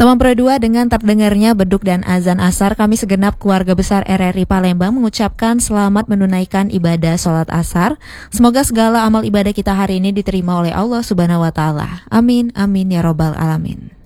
Teman Pro 2, dengan terdengarnya beduk dan azan asar, kami segenap keluarga besar RRI Palembang mengucapkan selamat menunaikan ibadah sholat asar. Semoga segala amal ibadah kita hari ini diterima oleh Allah Subhanahu wa Ta'ala. Amin, amin ya robbal alamin.